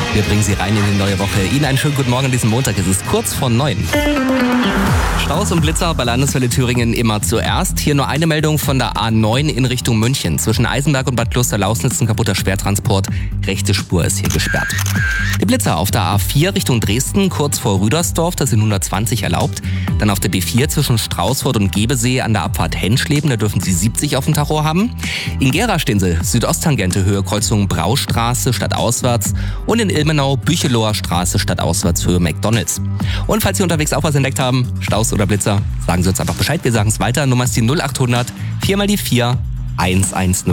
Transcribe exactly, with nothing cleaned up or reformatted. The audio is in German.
Wir bringen Sie rein in die neue Woche. Ihnen einen schönen guten Morgen an diesem Montag. Es ist kurz vor neun. Staus und Blitzer bei Landeswelle Thüringen immer zuerst. Hier nur eine Meldung von der A neun in Richtung München. Zwischen Eisenberg und Bad Kloster-Lausnitz ein kaputter Schwertransport. Rechte Spur ist hier gesperrt. Die Blitzer auf der A vier Richtung Dresden, kurz vor Rüdersdorf, da sind hundertzwanzig erlaubt. Dann auf der B vier zwischen Straußfurt und Gebesee an der Abfahrt Henschleben, da dürfen Sie siebzig auf dem Tacho haben. In Gera stehen Sie Südosttangente Höhe Kreuzung Braustraße stadtauswärts und in Ilmenau Bücheloher Straße stadtauswärts Höhe McDonalds. Und falls Sie unterwegs auch was entdeckt haben, Staus oder Blitzer, sagen Sie uns einfach Bescheid, wir sagen es weiter. Nummer ist die null acht hundert vier mal die vier eins eins null.